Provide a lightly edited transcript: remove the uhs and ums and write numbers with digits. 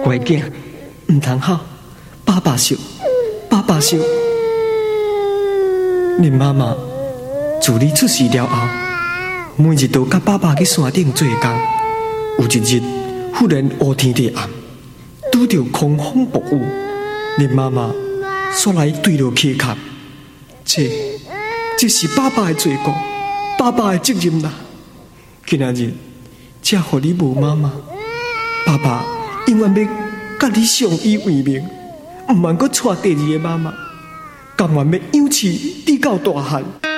乖囝，唔通哭，爸爸笑，爸爸笑。恁妈妈自你出世了后，每日都甲爸爸去山顶做工。有一日，忽然乌天地暗，拄着狂风暴雨，恁妈妈煞来坠落溪坎。这是爸爸的罪过，爸爸的责任啦。今仔日，才互你无妈妈，爸爸永远要甲你相依为命，唔茫阁娶第二个妈妈，甘愿要养饲你到大汉。